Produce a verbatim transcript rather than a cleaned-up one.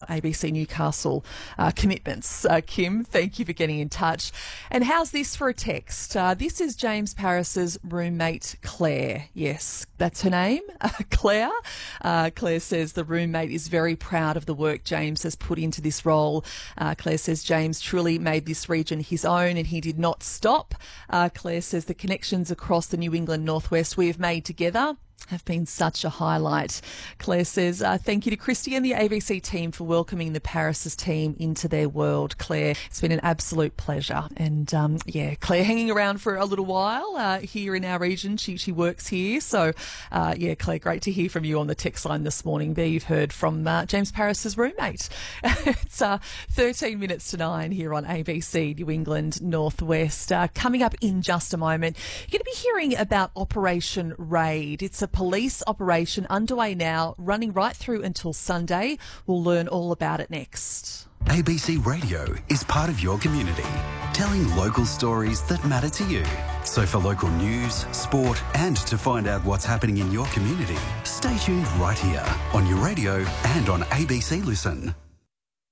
A B C Newcastle uh, commitments. Uh, Kim, thank you for getting in touch. And how's this for a text? Uh, this is James Paris's roommate, Claire. Yes, that's her name, uh, Claire. Uh, Claire says the roommate is very proud of the work James has put into this role. Uh, Claire says James truly made this region his own and he did not stop. Uh, Claire says the connections across the New England Northwest we have made together have been such a highlight. Claire says, uh, thank you to Christy and the A B C team for welcoming the Paris's team into their world. Claire, it's been an absolute pleasure. And um, yeah, Claire hanging around for a little while uh, here in our region. She she works here. So uh, yeah, Claire, great to hear from you on the text line this morning. There you've heard from uh, James Paris's roommate. It's uh, thirteen minutes to nine here on A B C New England Northwest. Uh, coming up in just a moment, you're going to be hearing about Operation Raid. It's a police operation underway now, running right through until Sunday. We'll learn all about it next. A B C Radio is part of your community, telling local stories that matter to you. So for local news, sport, and to find out what's happening in your community, stay tuned right here on your radio and on A B C Listen.